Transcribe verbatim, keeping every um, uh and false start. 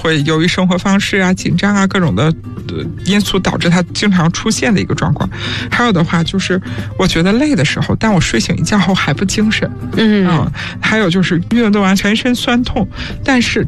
会由于生活方式啊、紧张啊各种的因素导致它经常出现的一个状况。还有的话就是我觉得累的时候，但我睡醒一觉后还不精神， 嗯， 嗯，还有就是运动完全身酸痛，但是